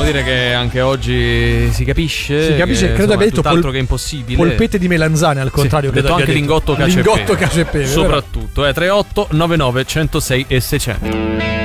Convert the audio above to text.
dire che anche oggi si capisce. Si capisce, credo abbia detto tutt'altro che impossibile. Polpette di melanzane, al contrario. Sì, detto anche lingotto, cacio e pepe. Lingotto, cacio e pepe. Soprattutto, 38 99 106 e 600.